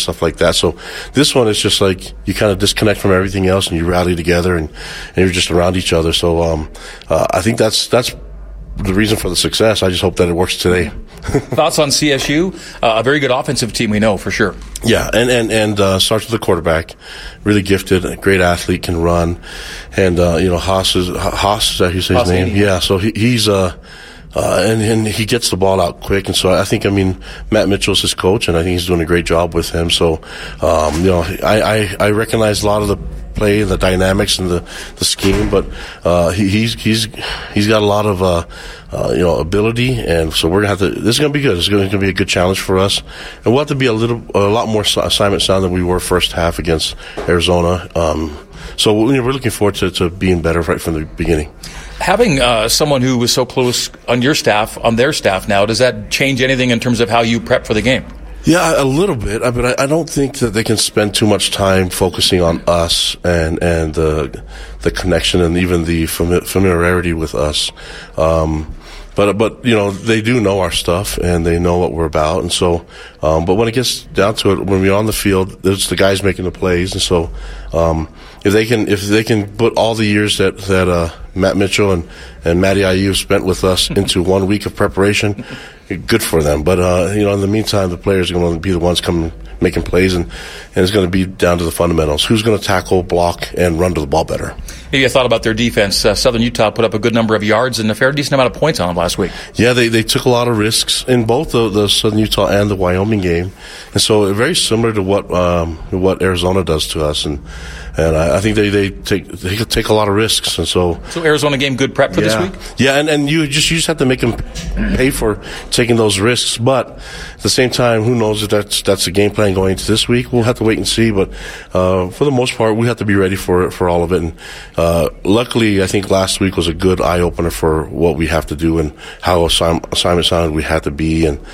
stuff like that. So this one is just like you kind of disconnect from everything else and you rally together and you're just around each other. So I think that's the reason for the success. I just hope that it works today. Thoughts on CSU? A very good offensive team, we know for sure. Yeah, and starts with the quarterback, really gifted, a great athlete, can run, and Haas is that how you say his name? Yeah, so he's and he gets the ball out quick, and so I think Matt Mitchell's his coach, and I think he's doing a great job with him. So I recognize a lot of the play, the dynamics, and the scheme, but he's got a lot of ability, and so we're gonna have to. This is gonna be good. It's gonna be a good challenge for us, and we'll have to be a lot more assignment sound than we were first half against Arizona. So we're looking forward to being better right from the beginning. Having someone who was so close on their staff now, does that change anything in terms of how you prep for the game? Yeah, a little bit, but I don't think that they can spend too much time focusing on us and the connection and even the familiarity with us. But they do know our stuff and they know what we're about, and so. But when it gets down to it, when we're on the field, it's the guys making the plays, and so if they can put all the years that Matt Mitchell and Matty Aiyuk spent with us into 1 week of preparation, good for them. But in the meantime, the players are going to be the ones coming making plays, and it's going to be down to the fundamentals. Who's going to tackle, block, and run to the ball better? Maybe I thought about their defense. Southern Utah put up a good number of yards and a fair decent amount of points on them last week. Yeah, they took a lot of risks in both the Southern Utah and the Wyoming game, and so very similar to what Arizona does to us, and I think they take a lot of risks, and so Arizona game good prep for this week. Yeah, and you just have to make them pay for taking those risks, but at the same time, who knows if that's the game plan going into this week. We'll have to wait and see, but for the most part, we have to be ready for all of it. And luckily, I think last week was a good eye opener for what we have to do and how assignment sounded we had to be, and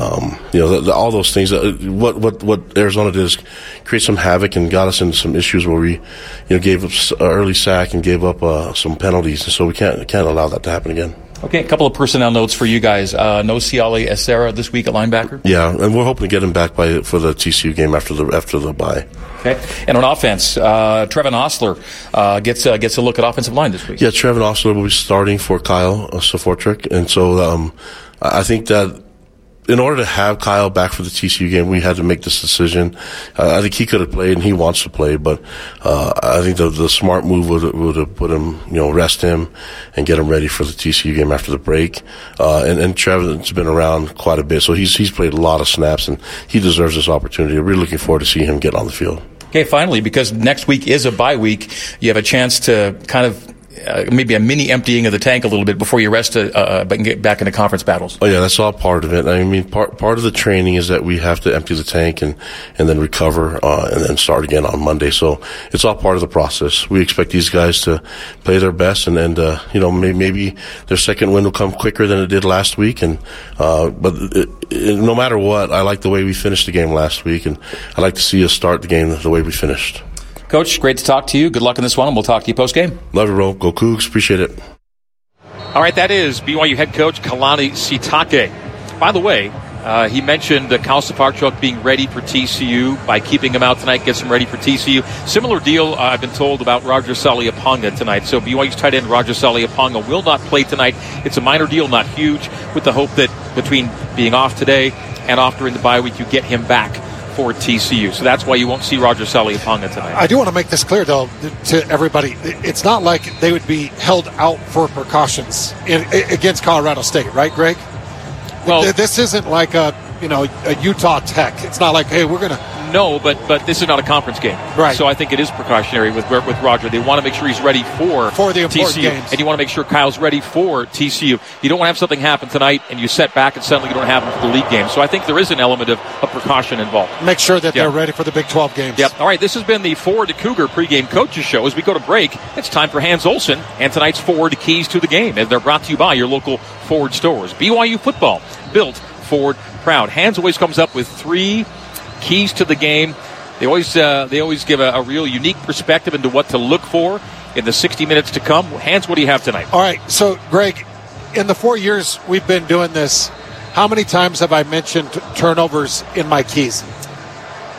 all those things. What Arizona did is create some havoc and got us into some issues where we gave up an early sack and gave up some penalties, and so we can't allow that to happen again. Okay, a couple of personnel notes for you guys. No Siale Esera this week at linebacker? Yeah, and we're hoping to get him back for the TCU game after the bye. Okay, and on offense, Trevin Osler gets a look at offensive line this week. Yeah, Trevin Osler will be starting for Kyle Safortrick, and so I think that in order to have Kyle back for the TCU game, we had to make this decision. I think he could have played, and he wants to play, but I think the smart move would have put him, rest him and get him ready for the TCU game after the break. And Trevin's been around quite a bit, so he's played a lot of snaps, and he deserves this opportunity. I'm really looking forward to seeing him get on the field. Okay, finally, because next week is a bye week, you have a chance to kind of maybe a mini emptying of the tank a little bit before you rest and get back into conference battles. Oh yeah, that's all part of it. I mean, part of the training is that we have to empty the tank and then recover and then start again on Monday. So it's all part of the process. We expect these guys to play their best, and maybe their second win will come quicker than it did last week. And but no matter what, I like the way we finished the game last week, and I like to see us start the game the way we finished. Coach, great to talk to you. Good luck in this one, and we'll talk to you post-game. Love you, bro. Go Cougs. Appreciate it. All right, that is BYU head coach Kalani Sitake. By the way, he mentioned Kyle Safarchuk being ready for TCU by keeping him out tonight, gets him ready for TCU. Similar deal, I've been told, about Roger Saliaponga tonight. So BYU's tight end Roger Saliaponga will not play tonight. It's a minor deal, not huge, with the hope that between being off today and off during the bye week, you get him back for TCU. So that's why you won't see Roger Saliaponga tonight. I do want to make this clear, though, to everybody. It's not like they would be held out for precautions against Colorado State, right, Greg? Well, this isn't like a Utah Tech. It's not like, hey, we're going to... No, but this is not a conference game. Right. So I think it is precautionary with Roger. They want to make sure he's ready for the important TCU. Games. And you want to make sure Kyle's ready for TCU. You don't want to have something happen tonight and you set back and suddenly you don't have him for the league game. So I think there is an element of precaution involved. Make sure that they're ready for the Big 12 games. Yep. All right, this has been the Forward to Cougar pregame coaches show. As we go to break, it's time for Hans Olsen and tonight's Forward Keys to the Game. And they're brought to you by your local Forward stores. BYU football, built Forward proud. Hans always comes up with 3 keys to the game. They always give a real unique perspective into what to look for in the 60 minutes to come. Hans, what do you have tonight? All right, so Greg, in the 4 years we've been doing this, how many times have I mentioned turnovers in my keys?